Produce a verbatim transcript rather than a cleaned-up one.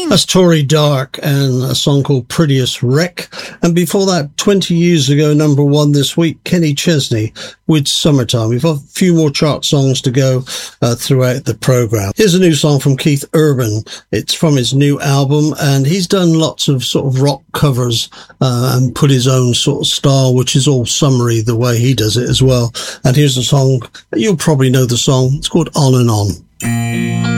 That's Tory Dark and a song called Prettiest Wreck. And before that, twenty years ago, number one this week, Kenny Chesney with Summertime. We've got a few more chart songs to go uh, throughout the programme. Here's a new song from Keith Urban. It's from his new album, and he's done lots of sort of rock covers uh, and put his own sort of style, which is all summery the way he does it as well. And here's a song, you'll probably know the song. It's called On and On.